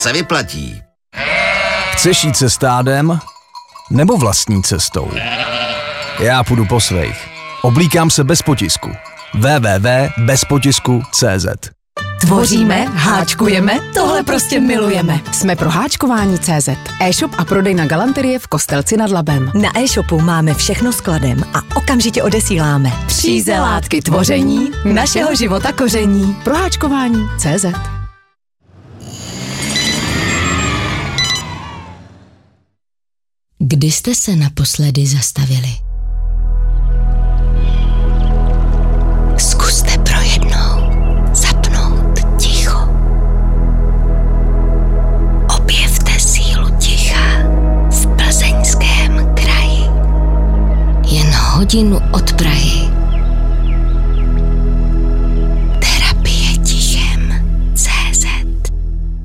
se vyplatí. Chceš jít se stádem nebo vlastní cestou? Já půjdu po svých. Oblíkám se bez potisku. www.bezpotisku.cz. Tvoříme, háčkujeme, tohle prostě milujeme. Jsme pro háčkování.cz. E-shop a prodej na galanterie v Kostelci nad Labem. Na e-shopu máme všechno skladem a okamžitě odesíláme. Příze látky tvoření našeho života koření. Pro háčkování.cz. Kdy jste se naposledy zastavili? Zkuste pro jednou zapnout ticho. Objevte sílu ticha v Plzeňském kraji. Jen hodinu od Prahy